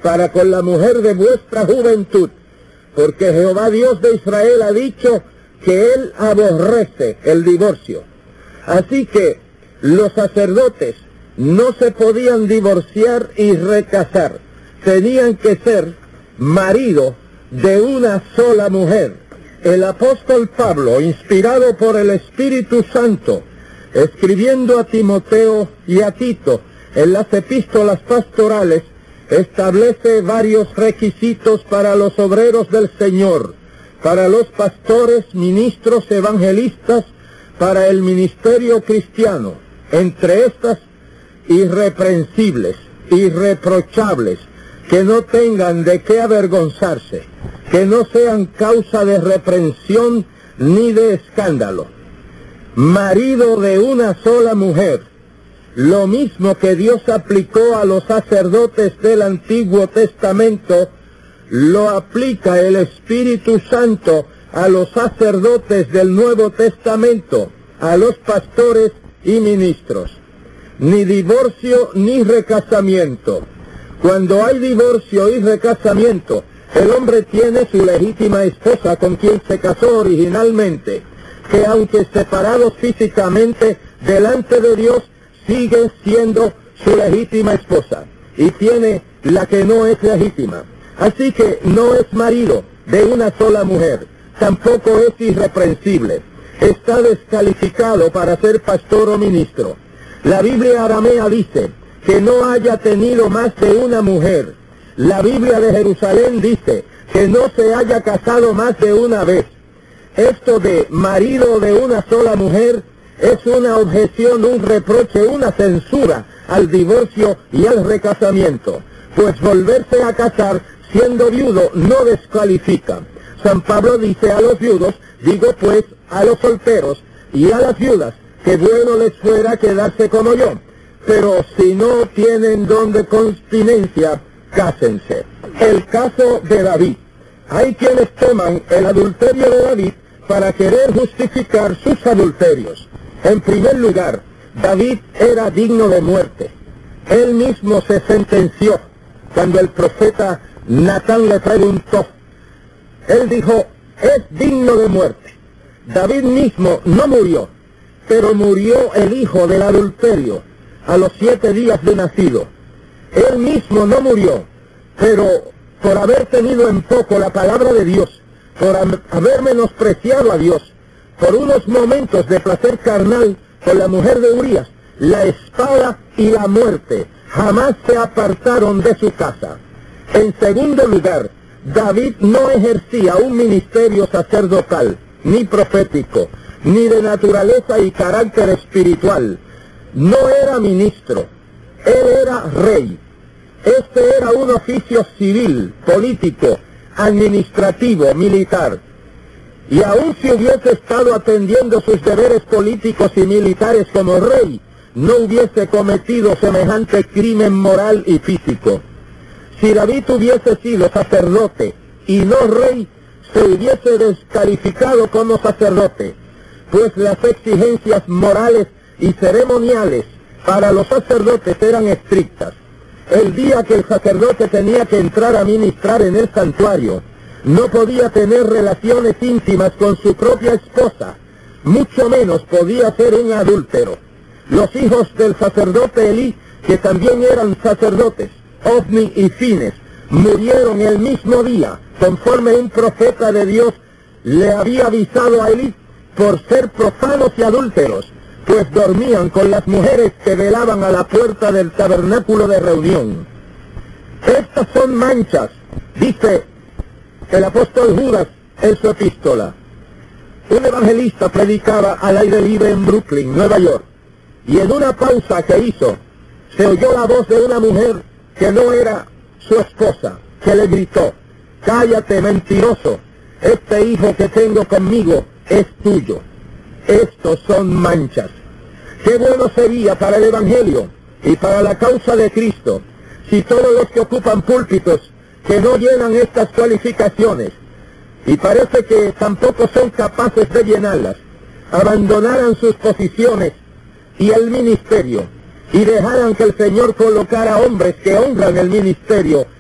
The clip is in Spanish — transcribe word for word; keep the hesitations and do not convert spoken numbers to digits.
para con la mujer de vuestra juventud, porque Jehová Dios de Israel ha dicho que él aborrece el divorcio. Así que los sacerdotes no se podían divorciar y recasar, tenían que ser marido de una sola mujer. El apóstol Pablo, inspirado por el Espíritu Santo, escribiendo a Timoteo y a Tito en las epístolas pastorales, establece varios requisitos para los obreros del Señor, para los pastores, ministros, evangelistas, para el ministerio cristiano. Entre estas, irreprensibles, irreprochables, que no tengan de qué avergonzarse, que no sean causa de reprensión ni de escándalo. Marido de una sola mujer, lo mismo que Dios aplicó a los sacerdotes del Antiguo Testamento, lo aplica el Espíritu Santo a los sacerdotes del Nuevo Testamento, a los pastores y ministros. Ni divorcio ni recasamiento. Cuando hay divorcio y recasamiento, el hombre tiene su legítima esposa con quien se casó originalmente, que aunque separados físicamente delante de Dios, sigue siendo su legítima esposa, y tiene la que no es legítima. Así que no es marido de una sola mujer, tampoco es irreprensible, está descalificado para ser pastor o ministro. La Biblia aramea dice que no haya tenido más de una mujer. La Biblia de Jerusalén dice que no se haya casado más de una vez. Esto de marido de una sola mujer es una objeción, un reproche, una censura al divorcio y al recasamiento, pues volverse a casar siendo viudo no descalifica. San Pablo dice a los viudos, digo pues a los solteros y a las viudas, que bueno les fuera quedarse como yo, pero si no tienen don de continencia, cásense. El caso de David. Hay quienes toman el adulterio de David para querer justificar sus adulterios. En primer lugar, David era digno de muerte. Él mismo se sentenció cuando el profeta Natán le preguntó. Él dijo, es digno de muerte. David mismo no murió, pero murió el hijo del adulterio a los siete días de nacido. Él mismo no murió, pero por haber tenido en poco la palabra de Dios, por haber menospreciado a Dios, por unos momentos de placer carnal con la mujer de Urías, la espada y la muerte jamás se apartaron de su casa. En segundo lugar, David no ejercía un ministerio sacerdotal, ni profético, ni de naturaleza y carácter espiritual. No era ministro, él era rey. Este era un oficio civil, político, administrativo, militar. Y aun si hubiese estado atendiendo sus deberes políticos y militares como rey, no hubiese cometido semejante crimen moral y físico. Si David hubiese sido sacerdote y no rey, se hubiese descalificado como sacerdote, pues las exigencias morales y ceremoniales para los sacerdotes eran estrictas. El día que el sacerdote tenía que entrar a ministrar en el santuario, no podía tener relaciones íntimas con su propia esposa, mucho menos podía ser un adúltero. Los hijos del sacerdote Elí, que también eran sacerdotes, Ofni y Fines, murieron el mismo día, conforme un profeta de Dios le había avisado a Elí, por ser profanos y adúlteros, pues dormían con las mujeres que velaban a la puerta del tabernáculo de reunión. Estas son manchas, dice el apóstol Judas en su epístola. Un evangelista predicaba al aire libre en Brooklyn, Nueva York, y en una pausa que hizo, se oyó la voz de una mujer que no era su esposa, que le gritó, cállate, mentiroso, este hijo que tengo conmigo es tuyo. Estos son manchas. Qué bueno sería para el Evangelio y para la causa de Cristo si todos los que ocupan púlpitos que no llenan estas cualificaciones, y parece que tampoco son capaces de llenarlas, abandonaran sus posiciones y el ministerio, y dejaran que el Señor colocara hombres que honran el ministerio